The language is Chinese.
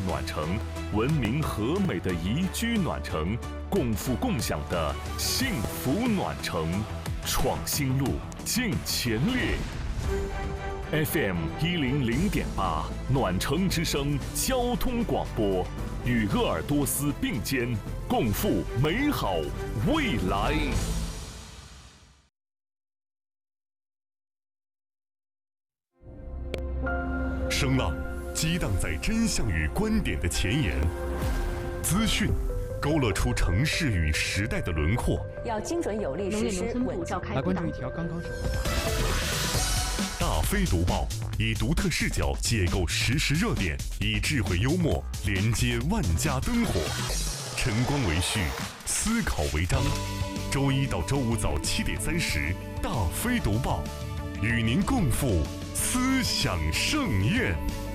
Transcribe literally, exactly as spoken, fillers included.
暖城，文明和美的宜居暖城，共富共享的幸福暖城。创新路，进前列。F M 一零零点八，暖城之声交通广播，与鄂尔多斯并肩，共赴美好未来。声浪激荡在真相与观点的前沿，资讯勾勒出城市与时代的轮廓。 要精准有力实施稳召开。 来关注一条刚刚收获的。 大飞读报，以独特视角解构时事热点，以智慧幽默连接万家灯火。晨光为序，思考为章。周一到周五早七点三十，大飞读报，与您共赴思想盛宴。